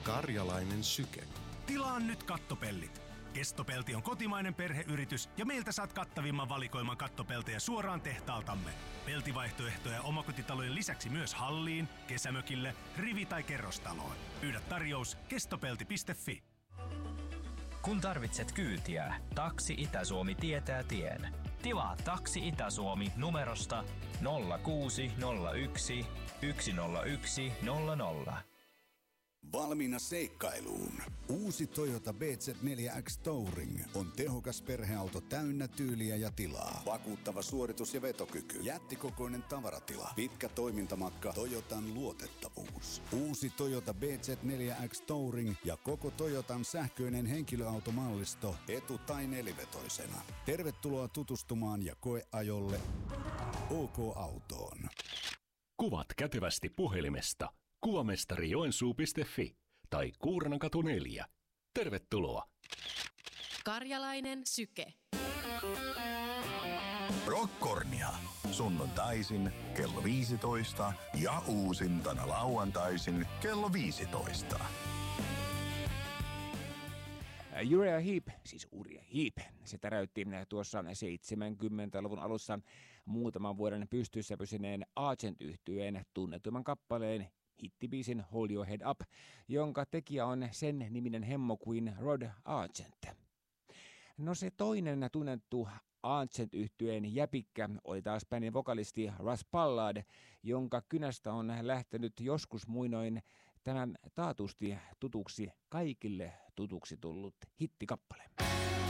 Karjalainen syke. Tilaa nyt kattopellit. Kestopelti on kotimainen perheyritys ja meiltä saat kattavimman valikoiman kattopeltejä suoraan tehtaaltamme. Peltivaihtoehtoja omakotitalojen lisäksi myös halliin, kesämökille, rivi- tai kerrostaloon. Pyydä tarjous kestopelti.fi. Kun tarvitset kyytiä, Taksi Itä-Suomi tietää tien. Tilaa Taksi Itä-Suomi numerosta 0601 101 00. Valmiina seikkailuun. Uusi Toyota BZ4X Touring on tehokas perheauto täynnä tyyliä ja tilaa. Vakuuttava suoritus ja vetokyky. Jättikokoinen tavaratila. Pitkä toimintamatka. Toyotan luotettavuus. Uusi Toyota BZ4X Touring ja koko Toyotan sähköinen henkilöautomallisto etu- tai nelivetoisena. Tervetuloa tutustumaan ja koeajolle OK-autoon. Kuvat kätevästi puhelimesta. Kuvamestarijoensuu.fi tai Kuurnankatu 4. Tervetuloa! Karjalainen syke. Rockornia. Sunnuntaisin kello 15 ja uusintana lauantaisin kello 15. Uriah Heep, siis Uriah Heep, se täräytti tuossa 70-luvun alussa muutaman vuoden pystyssä pysyneen Argent-yhtyeen tunnetumman kappaleen hittibiisin Hold Your Head Up, jonka tekijä on sen niminen hemmo kuin Rod Argent. No se toinen tunnettu Argent-yhtyeen jäpikkä oli taas bändin vokalisti Russ Ballard, jonka kynästä on lähtenyt joskus muinoin tämän taatusti tutuksi kaikille tutuksi tullut hittikappale.